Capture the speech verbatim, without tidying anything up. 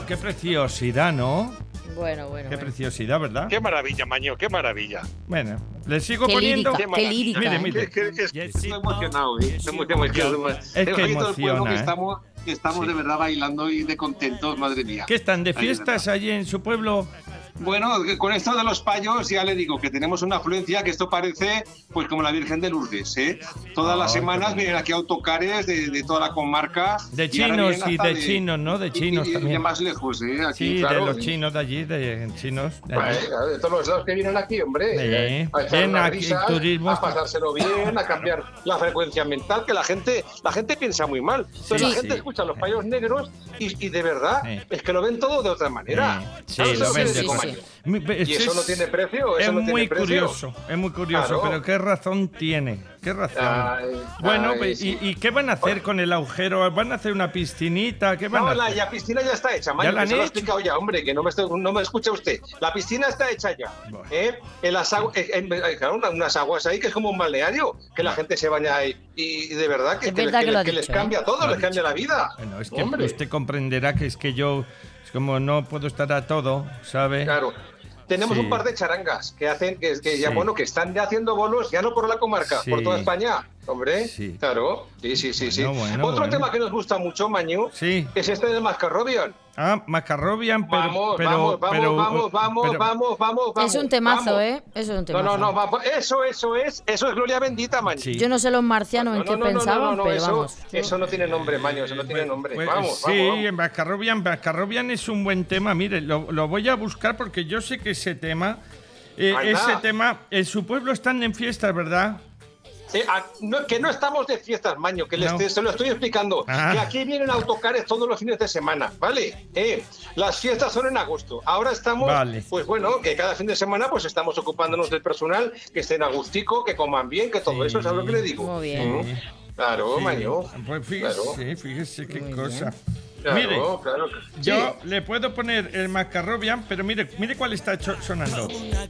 Bueno, qué preciosidad, ¿no? Bueno, bueno. Qué bueno. preciosidad, ¿verdad? Qué maravilla, Maño, qué maravilla. Bueno, le sigo Qué poniendo. lírica, qué lírica. Mire, ¿eh? mire. Que, que, que estoy emocionado, ¿eh? Estoy muy emocionado. Es que Tengo aquí todo el pueblo emociona, que ¿eh? estamos, que estamos Sí. de verdad bailando y de contentos, madre mía. ¿Qué están de Ay, de fiestas verdad. allí en su pueblo? Bueno, con esto de los payos ya le digo que tenemos una afluencia que esto parece pues como la Virgen de Lourdes, ¿eh? Todas Ah, las qué semanas bueno. vienen aquí autocares de, de toda la comarca. De y ahora chinos vienen y hasta de chinos, ¿no? De y- chinos y- y también. de más lejos, ¿eh? Aquí, Sí, claro. de los chinos de allí, de chinos. De allí. Bueno, de todos los lados que vienen aquí, hombre, Sí. eh, a echar Ven unas aquí, risas, turismo a está- pasárselo bien, a cambiar la frecuencia mental, que la gente, la gente piensa muy mal. Entonces Sí, la gente sí. escucha los payos negros y, y de verdad Sí. es que lo ven todo de otra manera. Eh, Sí, ¿Sabes lo que ven te de digo, sí, Maño? sí. Mi- Y eso es- no tiene precio, eso es no tiene muy precio. curioso, es muy curioso, Claro. pero qué razón tiene, qué razón. Ay, bueno, ay, pues, sí. ¿y, ¿y qué van a hacer con el agujero? ¿Van a hacer una piscinita? ¿Qué van No, a la hacer? ya piscina ya está hecha, Maño, ¿Ya la que han se lo he hecho? explicado ya, hombre, que no me, estoy- no me escucha usted. La piscina está hecha ya. Bueno. ¿eh? En las agu- eh, en- eh, claro, una- unas aguas ahí que es como un balneario, que la gente se baña ahí. Y, y de verdad que, Es que, verdad que- que lo ha que les dicho, cambia ¿eh? todo, Lo ha les cambia dicho. la vida. Bueno, es que Hombre. usted comprenderá que es que yo, es como no puedo estar a todo, ¿sabe? Claro. Tenemos Sí. un par de charangas que hacen que, que ya Sí. bueno que están ya haciendo bolos ya no por la comarca, Sí. por toda España, hombre. Sí. Claro. Sí, sí, sí, sí. Bueno, bueno, Otro bueno. tema que nos gusta mucho, Mañu, Sí. es este de Mascarrobian. Ah, Macarrobian, pero... Vamos, pero, vamos, vamos, pero- vamos, vamos, pero- vamos, vamos, vamos. Es un temazo, vamos. ¿eh? Eso es un No, temazo. no, no, vamos. Eso, eso es, eso es gloria bendita, Maño. Sí. Yo no sé los marcianos en qué pensaban, pero eso, vamos. eso no tiene nombre, Maño, eso no tiene nombre. Pues, vamos, sí, vamos, vamos. Macarrobian, Macarrobian es un buen tema. Mire, lo, lo voy a buscar porque yo sé que ese tema, eh, Anda. ese tema, en su pueblo están en fiestas, ¿verdad? Eh, a- no, que no estamos de fiestas, Maño, que les No. te- se lo estoy explicando. Ah. Que aquí vienen autocares todos los fines de semana, ¿vale? Eh, las fiestas son en agosto. Ahora estamos, Vale. pues bueno, que cada fin de semana pues estamos ocupándonos del personal, que estén a gustico, que coman bien, que todo Sí. eso, ¿sabes lo que le digo? Muy bien. Mm. Claro, Sí. Maño. Pues fíjese, Claro. fíjese qué Muy cosa. Claro, Mire, claro. yo Sí. le puedo poner el Macarrobian, pero mire, mire cuál está cho- sonando.